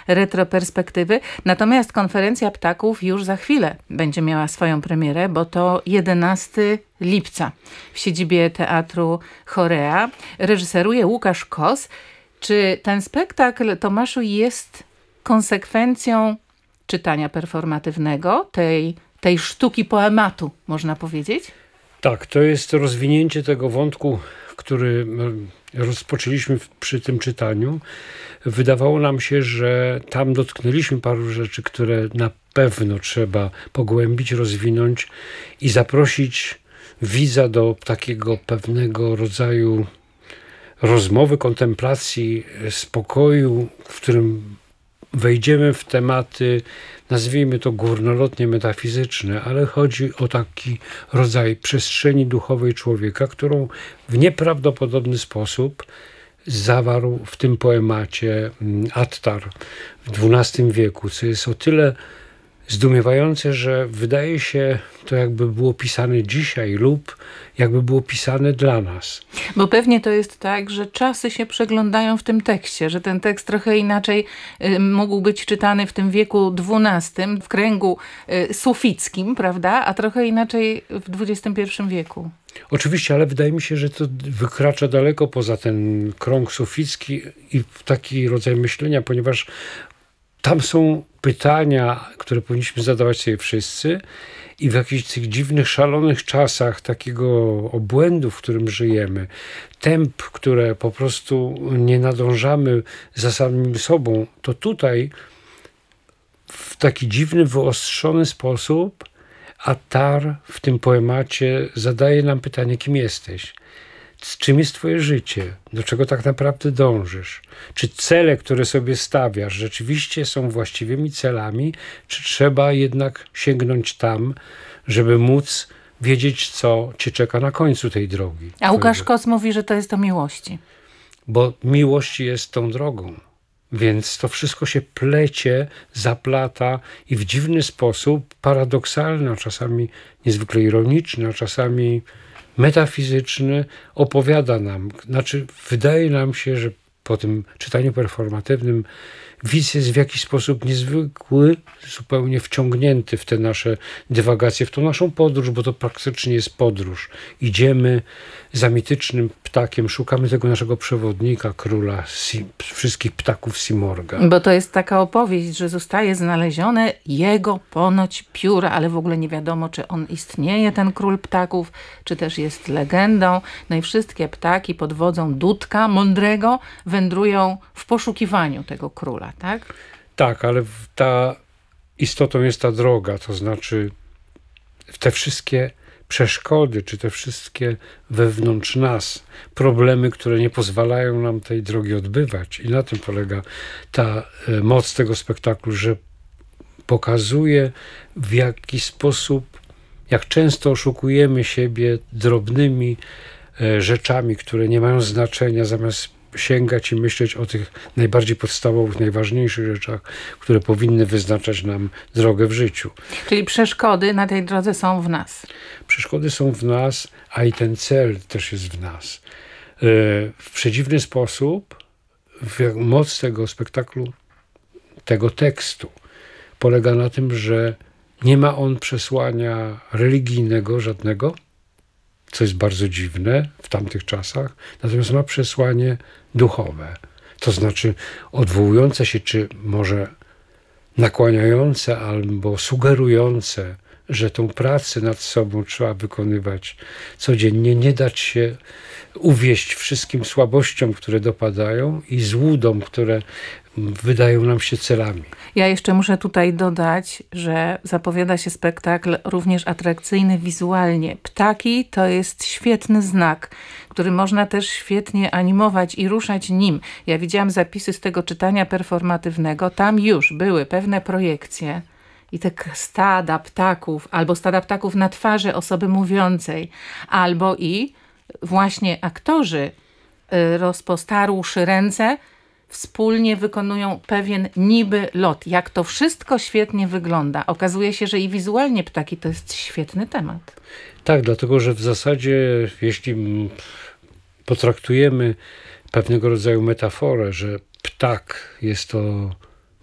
retroperspektywy. Natomiast konferencja ptaków już za chwilę będzie miała swoją premierę, bo to 11 lipca w siedzibie Teatru Chorea. Reżyseruje Łukasz Kos. Czy ten spektakl, Tomaszu, jest konsekwencją czytania performatywnego, tej sztuki poematu, można powiedzieć? Tak, to jest rozwinięcie tego wątku, który rozpoczęliśmy przy tym czytaniu. Wydawało nam się, że tam dotknęliśmy paru rzeczy, które na pewno trzeba pogłębić, rozwinąć i zaprosić widza do takiego pewnego rodzaju rozmowy, kontemplacji, spokoju, w którym wejdziemy w tematy, nazwijmy to górnolotnie metafizyczne, ale chodzi o taki rodzaj przestrzeni duchowej człowieka, którą w nieprawdopodobny sposób zawarł w tym poemacie Attar w XII wieku, co jest o tyle zdumiewające, że wydaje się to jakby było pisane dzisiaj lub jakby było pisane dla nas. Bo pewnie to jest tak, że czasy się przeglądają w tym tekście, że ten tekst trochę inaczej mógł być czytany w tym wieku XII, w kręgu sufickim, prawda? A trochę inaczej w XXI wieku. Oczywiście, ale wydaje mi się, że to wykracza daleko poza ten krąg suficki i taki rodzaj myślenia, ponieważ tam są pytania, które powinniśmy zadawać sobie wszyscy i w jakichś tych dziwnych, szalonych czasach takiego obłędu, w którym żyjemy, temp, które po prostu nie nadążamy za samym sobą, to tutaj w taki dziwny, wyostrzony sposób Attar w tym poemacie zadaje nam pytanie, kim jesteś? Czym jest twoje życie? Do czego tak naprawdę dążysz? Czy cele, które sobie stawiasz, rzeczywiście są właściwymi celami? Czy trzeba jednak sięgnąć tam, żeby móc wiedzieć, co cię czeka na końcu tej drogi? A Łukasz Kos mówi, że to jest o miłości. Bo miłość jest tą drogą. Więc to wszystko się plecie, zaplata i w dziwny sposób, paradoksalny, a czasami niezwykle ironiczny, a czasami metafizyczny, opowiada nam. Znaczy, wydaje nam się, że po tym czytaniu performatywnym widz jest w jakiś sposób niezwykły, zupełnie wciągnięty w te nasze dywagacje, w tą naszą podróż, bo to praktycznie jest podróż. Idziemy za mitycznym ptakiem, szukamy tego naszego przewodnika, króla wszystkich ptaków Simorga. Bo to jest taka opowieść, że zostaje znalezione jego ponoć pióra, ale w ogóle nie wiadomo, czy on istnieje, ten król ptaków, czy też jest legendą. No i wszystkie ptaki pod wodzą Dudka mądrego wędrują w poszukiwaniu tego króla, tak? Tak, ale ta istotą jest ta droga, to znaczy te wszystkie przeszkody, czy te wszystkie wewnątrz nas problemy, które nie pozwalają nam tej drogi odbywać. I na tym polega ta moc tego spektaklu, że pokazuje, w jaki sposób, jak często oszukujemy siebie drobnymi rzeczami, które nie mają znaczenia, zamiast sięgać i myśleć o tych najbardziej podstawowych, najważniejszych rzeczach, które powinny wyznaczać nam drogę w życiu. Czyli przeszkody na tej drodze są w nas. Przeszkody są w nas, a i ten cel też jest w nas. W przedziwny sposób moc tego spektaklu, tego tekstu polega na tym, że nie ma on przesłania religijnego żadnego, co jest bardzo dziwne w tamtych czasach, natomiast ma przesłanie duchowe. To znaczy odwołujące się, czy może nakłaniające albo sugerujące, że tą pracę nad sobą trzeba wykonywać codziennie, nie dać się uwieść wszystkim słabościom, które dopadają i złudom, które wydają nam się celami. Ja jeszcze muszę tutaj dodać, że zapowiada się spektakl również atrakcyjny wizualnie. Ptaki to jest świetny znak, który można też świetnie animować i ruszać nim. Ja widziałam zapisy z tego czytania performatywnego. Tam już były pewne projekcje i te stada ptaków, albo stada ptaków na twarzy osoby mówiącej, albo i właśnie aktorzy rozpostarłszy ręce wspólnie wykonują pewien niby lot. Jak to wszystko świetnie wygląda. Okazuje się, że i wizualnie ptaki to jest świetny temat. Tak, dlatego że w zasadzie, jeśli potraktujemy pewnego rodzaju metaforę, że ptak jest to